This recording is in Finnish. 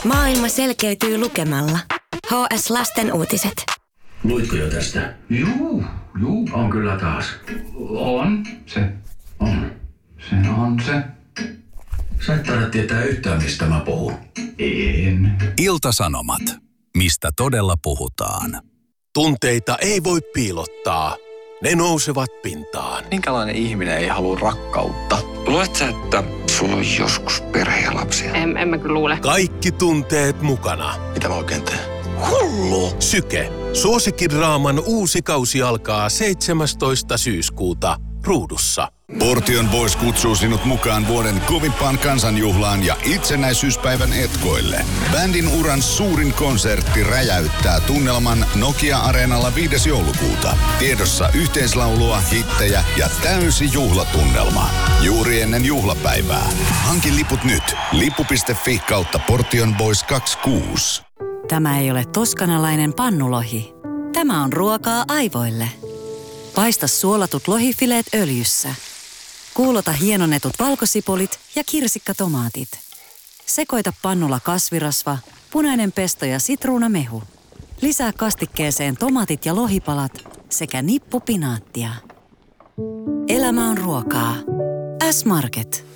Maailma selkeytyy lukemalla. HS Lasten uutiset. Luitko jo tästä? Juu. On kyllä taas. On. Se on se. Sä et taida tietää yhtään, mistä mä puhun. En. Ilta-Sanomat. Mistä todella puhutaan. Tunteita ei voi piilottaa. Ne nousevat pintaan. Minkälainen ihminen ei halua rakkautta? Luuletko sä, että sulla on joskus perhe ja lapsia? En mä kyllä luule. Kaikki tunteet mukana. Mitä mä oikein teen? Hullu! Syke. Suosikkidraaman uusi kausi alkaa 17. syyskuuta Ruudussa. Portion Boys kutsuu sinut mukaan vuoden kovimpaan kansanjuhlaan ja itsenäisyyspäivän etkoille. Bändin uran suurin konsertti räjäyttää tunnelman Nokia-areenalla 5. joulukuuta. Tiedossa yhteislaulua, hittejä ja täysi juhlatunnelma. Juuri ennen juhlapäivää. Hanki liput nyt. Lippu.fi/Portion Boys 26. Tämä ei ole toskanalainen pannulohi. Tämä on ruokaa aivoille. Paista suolatut lohifileet öljyssä. Kuulota hienonnetut valkosipulit ja kirsikkatomaatit. Sekoita pannulla kasvirasva, punainen pesto ja sitruunamehu. Lisää kastikkeeseen tomaatit ja lohipalat sekä nippu pinaattia. Elämä on ruokaa. S-Market.